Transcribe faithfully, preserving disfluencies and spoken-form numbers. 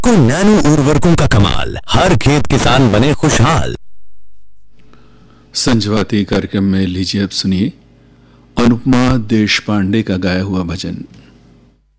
को नैनो उर्वरकों का कमाल, हर खेत किसान बने खुशहाल। संजवाती कार्यक्रम में लीजिए अब सुनिए अनुपमा देशपांडे का गाया हुआ भजन।